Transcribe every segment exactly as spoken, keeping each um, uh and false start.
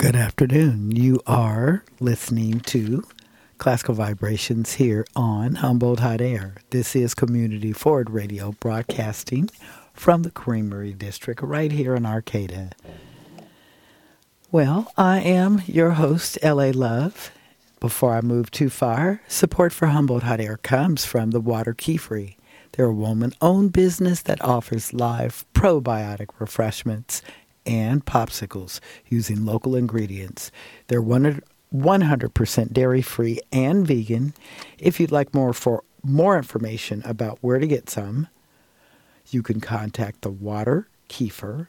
Good afternoon. You are listening to Classical Vibrations here on Humboldt Hot Air. This is Community Forward Radio broadcasting from the Creamery District right here in Arcata. Well, I am your host, L A Love. Before I move too far, support for Humboldt Hot Air comes from the Water Key-Free. They're a woman-owned business that offers live probiotic refreshments and popsicles using local ingredients. They're one hundred percent dairy-free and vegan. If you'd like more for more information about where to get some, you can contact the Water Kefir.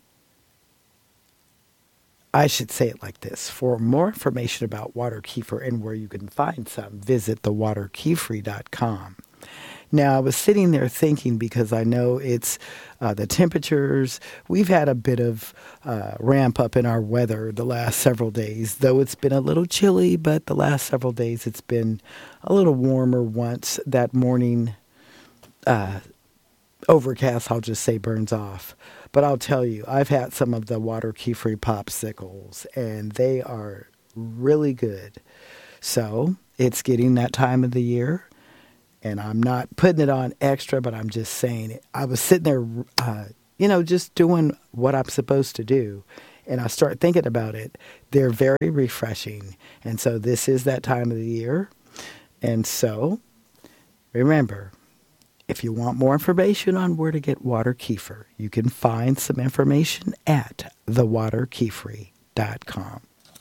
I should say it like this. For more information about Water Kefir and where you can find some, visit the water key free dot com. Now, I was sitting there thinking, because I know it's uh, the temperatures. We've had a bit of uh, ramp up in our weather the last several days, though it's been a little chilly, but the last several days it's been a little warmer. Once that morning uh, overcast, I'll just say, burns off. But I'll tell you, I've had some of the Water Key-Free popsicles, and they are really good. So it's getting that time of the year. And I'm not putting it on extra, but I'm just saying it. I was sitting there, uh, you know, just doing what I'm supposed to do. And I start thinking about it. They're very refreshing. And so this is that time of the year. And so remember, if you want more information on where to get Water Kefir, you can find some information at the water key free dot com.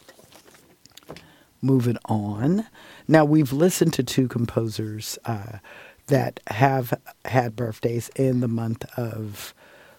Moving on. Now, we've listened to two composers uh, that have had birthdays in the month of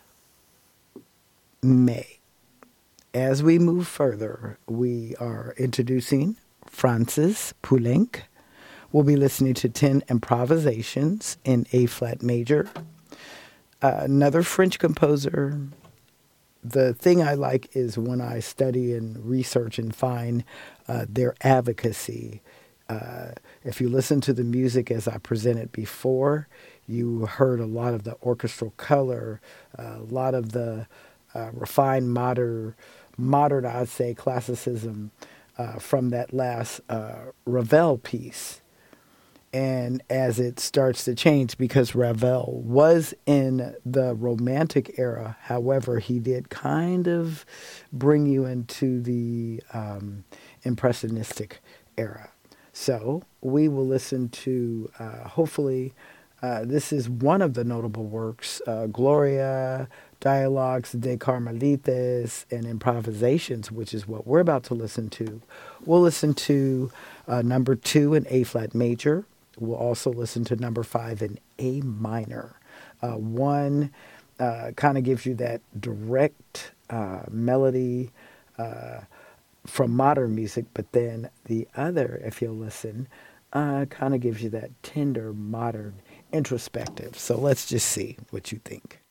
May. As we move further, we are introducing Francis Poulenc. We'll be listening to ten improvisations in A-flat major. Uh, another French composer. The thing I like is when I study and research and find uh, their advocacy. Uh, if you listen to the music as I presented before, you heard a lot of the orchestral color, uh, a lot of the uh, refined modern, modern, I'd say, classicism uh, from that last uh, Ravel piece. And as it starts to change, because Ravel was in the Romantic era, however, he did kind of bring you into the um, Impressionistic era. So we will listen to, uh, hopefully, uh, this is one of the notable works, uh, Gloria, Dialogues de Carmelites, and Improvisations, which is what we're about to listen to. We'll listen to uh, number two in A-flat major. We'll also listen to number five in A minor. Uh, one uh, kind of gives you that direct uh, melody uh, from modern music, but then the other, if you'll listen, uh, kind of gives you that tender, modern, introspective. So let's just see what you think.